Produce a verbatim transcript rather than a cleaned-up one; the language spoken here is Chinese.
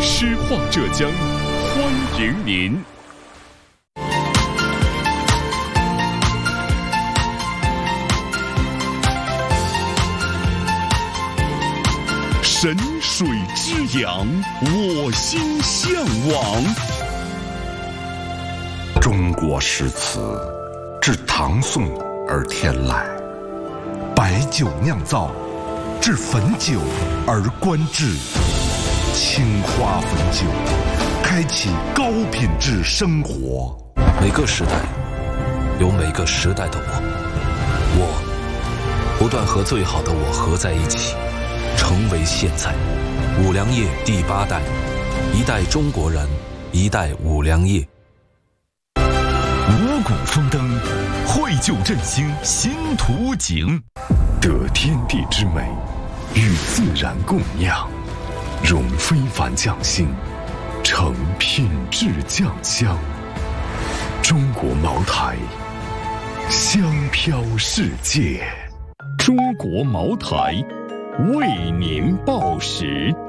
诗画浙江，欢迎您。神水之养，我心向往。 中国诗词自唐宋而天来，白酒酿造，至汾酒而观之。青花汾酒，开启高品质生活。 每个时代有每个时代的我，我不断和最好的我合在一起，成为现在。五粮液第八代，一代中国人，一代五粮液。 五谷丰登，绘就振兴新图景， 得天地之美，与自然共酿，融非凡匠心，成品质酱香。中国茅台，香飘世界。 中国茅台，为您报时。